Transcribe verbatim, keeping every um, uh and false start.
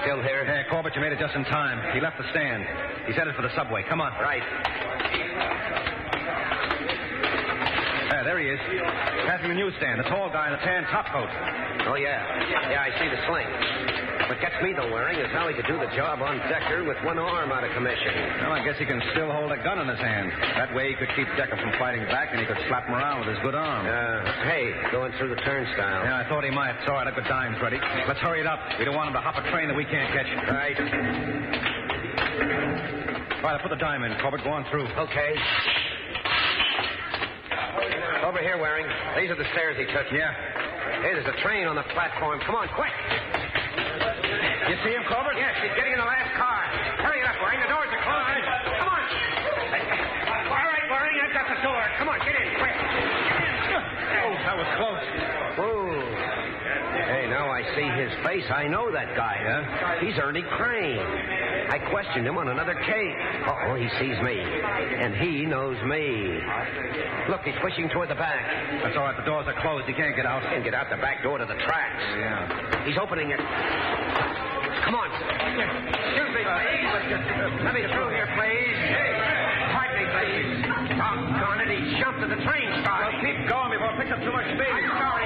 still here? Yeah, Corbett, you made it just in time. He left the stand. He's headed for the subway. Come on. Right. Yeah, there he is. Passing the newsstand. The tall guy in the tan topcoat. Oh, yeah. Yeah, I see the sling. What gets me, though, Waring, is how he could do the job on Decker with one arm out of commission. Well, I guess he can still hold a gun in his hand. That way he could keep Decker from fighting back, and he could slap him around with his good arm. Uh, hey, going through the turnstile. Yeah, I thought he might. It's all right, I've got dimes ready. Let's hurry it up. We don't want him to hop a train that we can't catch. Right. All right, I'll put the dime in. Corbett, go on through. Okay. Over here, Waring. These are the stairs he took. Yeah. Hey, there's a train on the platform. Come on, quick. You see him, Corbett? Yes, he's getting in the last car. Hurry it up, Waring. The doors are closing. Come on. All right, Waring, I've got the door. Come on, get in, quick. Get in. Oh, that was close. Oh. Hey, now I see his face. I know that guy. Yeah? He's Ernie Crane. I questioned him on another case. Uh-oh, he sees me. And he knows me. Look, he's pushing toward the back. That's all right. The doors are closed. He can't get out. Can't get out the back door to the tracks. Yeah. He's opening it. Come on. Excuse me, please. Let me through here, please. Pardon me, please. Doggone it, he jumped to the train start. Well, keep going before it picks up too much speed. I'm sorry,